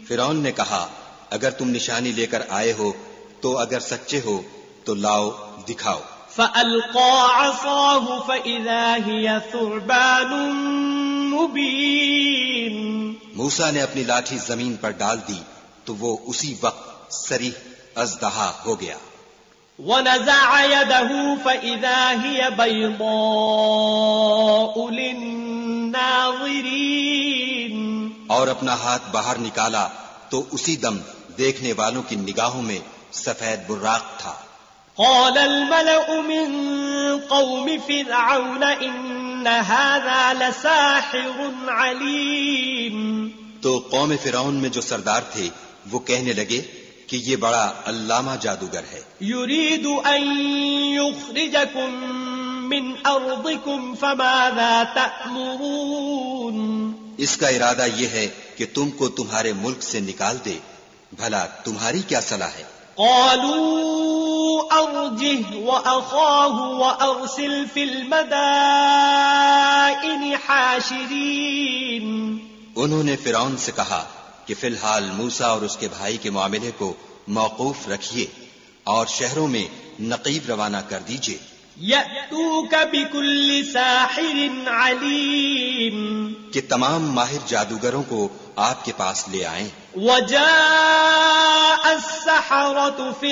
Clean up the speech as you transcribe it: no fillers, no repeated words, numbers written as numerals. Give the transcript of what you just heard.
فرعون نے کہا اگر تم نشانی لے کر آئے ہو تو اگر سچے ہو تو لاؤ دکھاؤ. فألقى عصاه فإذا هي ثعبان مبين. موسیٰ نے اپنی لاٹھی زمین پر ڈال دی تو وہ اسی وقت صریح اژدہا ہو گیا. ونزع يده فإذا هي بيضاء للناظرين. اور اپنا ہاتھ باہر نکالا تو اسی دم دیکھنے والوں کی نگاہوں میں سفید براق تھا. قال الملأ من قوم فرعون إن هذا لساحر عليم. تو قوم فرعون میں جو سردار تھے وہ کہنے لگے کہ یہ بڑا علامہ جادوگر ہے. يريد أن يخرجكم من أرضكم فماذا تأمرون. اس کا ارادہ یہ ہے کہ تم کو تمہارے ملک سے نکال دے، بھلا تمہاری کیا صلاح ہے؟ قالوا أرجه وأخاه وأرسل في المدائن حاشرين. انہوں نے فرعون سے کہا کہ فی الحال موسیٰ اور اس کے بھائی کے معاملے کو موقوف رکھیے اور شہروں میں نقیب روانہ کر دیجیے. يأتوك بكل ساحر عليم. کہ تمام ماہر جادوگروں کو آپ کے پاس لے آئیں. وجاء السحرة